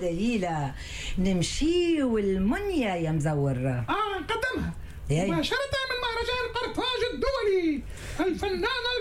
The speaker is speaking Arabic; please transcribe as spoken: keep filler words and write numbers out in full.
دليلة نمشي والمنيا يا مزور. اه نقدمها مباشرة من مهرجان قرطاج الدولي الفنانة